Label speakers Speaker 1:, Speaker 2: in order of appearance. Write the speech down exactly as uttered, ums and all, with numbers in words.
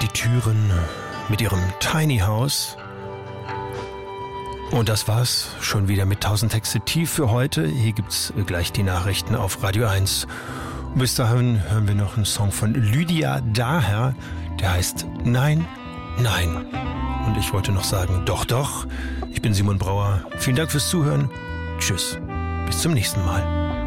Speaker 1: Türen mit ihrem Tiny House. Und das war's schon wieder mit tausend Texte tief für heute. Hier gibt's gleich die Nachrichten auf Radio eins. Und bis dahin hören wir noch einen Song von Lydia Daher, der heißt Nein, Nein. Und ich wollte noch sagen, doch, doch. Ich bin Simon Brauer. Vielen Dank fürs Zuhören. Tschüss. Bis zum nächsten Mal.